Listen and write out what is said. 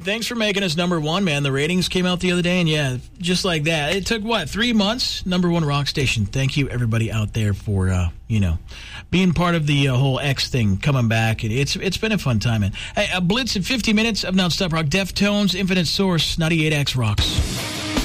thanks for making us number one, man. The ratings came out the other day, and yeah, just like that. It took, 3 months? Number one rock station. Thank you, everybody out there, for, being part of the whole X thing, coming back. It's been a fun time, man. Hey, Blitz in 50 minutes of nonstop rock. Deftones, Infinite Source, 98X rocks.